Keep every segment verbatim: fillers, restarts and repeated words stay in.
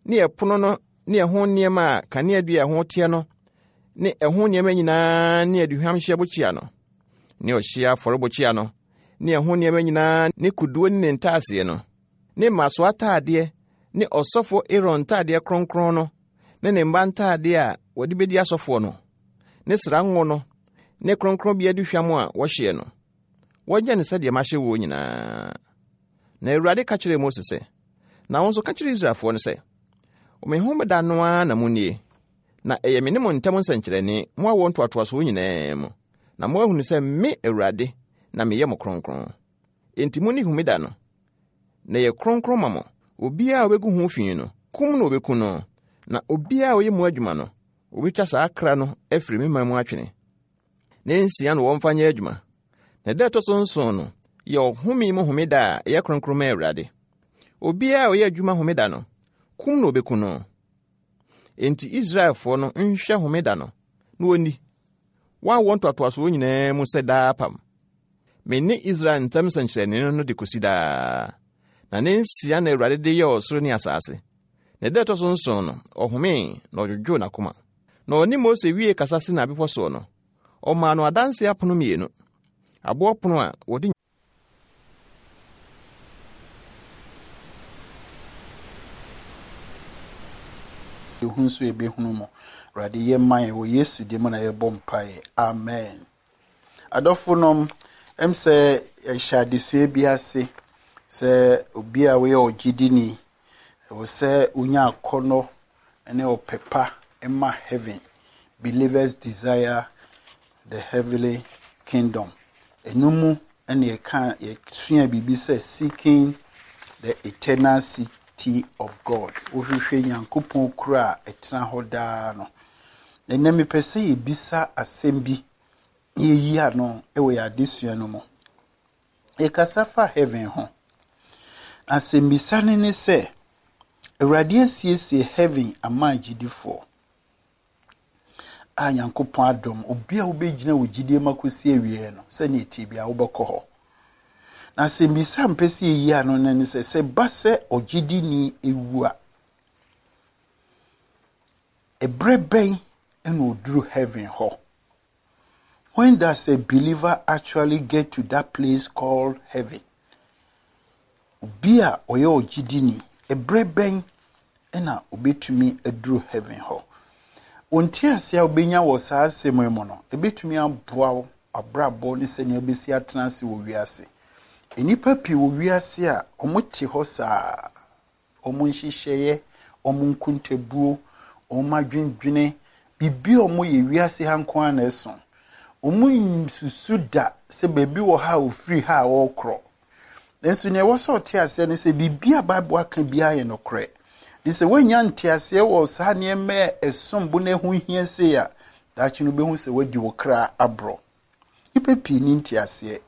ne epono no ne ehon niema kanea dua ho tie no ne ehon niema nyinaa ne aduham hye bochia no ne ohia forebochia no ne ehon niema nyinaa ne kuduo ne ntaase no ne maso ataade ne osofo Aaron taade kronkron no ne ne mba ntaade a wodi bedi asofo no ne srango no ne kronkron bia duhwam a wo hye no wogya ne sade ma hye wo nyinaa. Na Awurade ka kyerɛ Moses sɛ, na wonso ka kyerɛ Israelfo no sɛ, o me homeda no a na munie, na ɛyɛ me ne mo ntam nsɛnkyerɛne mo awo ntoatoaso nyinaa mu, na mo ahunu sɛ me Awurade na meyɛ mo kronkron. Enti mu ne homeda no, na yɛ kronkron ma mo. Obiara obegu ho fi no, kum no obeku no, na obiara oyɛ mo adwuma no, obetwa saa akra no afiri me man mu atwene. Na nsia no wɔmfa nyɛ adwuma. Na da to so nson no, yɛ ɔhome mu homeda a yɛ kronkron ma Awurade. Obiara oyɛ adwuma homeda no, kum no obeku no. Enti Israelfo no nhwɛ homeda no, na woni. Wa wɔn toatoaso nyinaa mu sɛ daa pam. Me ne Israel ntam nsɛnkyerɛnne no de kosi daa. Na ne nsia na Awurade de yɛ ɔsoro ne asase. Na da to so nson no, ɔhome na ɔdwodwo n'akoma. Na ɔne Mose wie kasa se na bepɔ so no, ɔma no adanse apono mienu. Abo pono a wɔde ehunso ebehunu mo Awurade ye man wo Yesu de mo na ye bom pae. Amen. Adofonom em se ehade so bi ase se obi a we ogidini wo se unya akono ene opepa emma heaven. Believers desire the heavenly kingdom. Enumu ene ye kan ye sua bibi se seeking the eternal city of God. Wohwehwe Nyankopɔn kura etena hoda no. Ene me pese ye bisa asembi ye yi ano ewe ya desua no mo. E kasafa heaven ho. Asembisa ne ne se Awurade asiesie heaven ama agidifo. A Nyankopɔn adom obi a wobɛgyina wo gidie makosi awie no se ne ti bia wobɛkɔ ho. Na sembisa mpesi yi ano ne se se base ogidi ni ewu a ebreben eno oduru heaven ho. When does a believer actually get to that place called heaven? Obia oye ogidi ni ebreben ena obetumi eduru heaven ho. Wonti asia obenya wo saa asemu mu no ebetumi aboa wo abrabo ne se ne obesi atenase wo wiase. Enipa pi wo wiase a omote ho saa omo nhihye omo nkuntebuo omo adwendwene bibi omo ye wiase hanko ana eso omo nsusu da se bebi wo ha ofiri ha wo kro nenso ne wo so te ase ne se bibi a Bible aka bia ye no kre ne se wanya nte ase wo saa ne me esombo na hu hia se ya dachi no behu se wadi wo kra abro ipa pi ni nte ase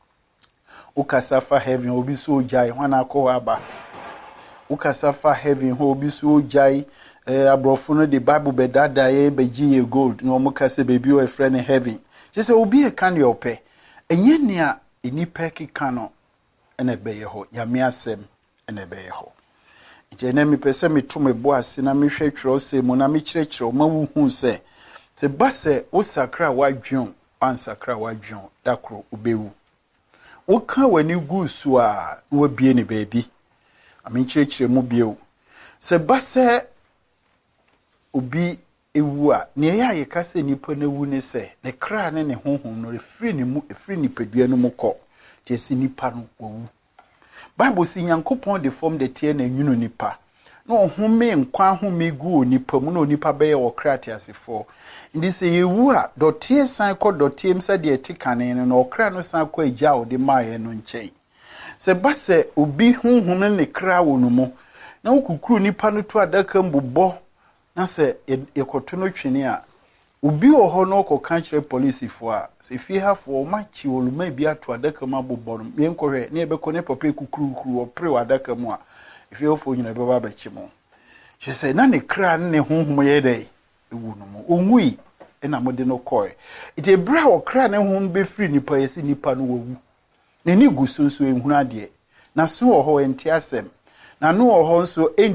ukasafa heaven obi so jai hwana ko aba ukasafa heaven ho obi so jai eh abrofo no the Bible be dada ye be giye gold no mo kase bebi o friend heaven je se obi e kan yo pe enye nia enipa kika no ene be ye ho yame asem ene be ye ho je na mi pese mi to me bo ase na mi hwe twero se mo na mi kyerɛkyerɛ ma wu hu se te base wo sakra wadwon ansakra wadwon dakro obewu woka wani gusu a wo bie ne baabi ame kyerɛkyerɛ mu bie se base obi ewu a ne ya ye kase nipa na wu ne se ne kra ne ne honhom no refiri ne mu efiri nipadua no mu kɔ te si nipa no wu. Bible si Nyankopɔn de form de tie na nwunu nipa no home nkwa home gu nipa mu no nipa bɛyɛ wɔ kra te asefo ndi se yewu a dɔtie san kɔ dɔtie msa de etikane no no kra no san kɔ agya o de maaye no nkyɛn se base obi honhom ne kra wo no mu na wokukuru nipa no to adaka mbobɔ na se yekoto no twene a obi wɔ hɔ no kɔ ka kyerɛ police fo a se fie hafo ma chi oluma bi ato adaka ma bobɔ no me nkɔhwɛ ne ebɛkɔ ne papa kukuru kuru opre wa adaka mu a fie hafo nyina bɛba bɛkye mo she say na ne kra ne honhom ye dai ewu no mo onwui ena mo de no kɔe ite bra o kra ne honhom be free nipa yesi nipa no wawu ne ni gusunsu ehunu ade na so wɔ hɔ enti asɛm na no wɔ hɔ nso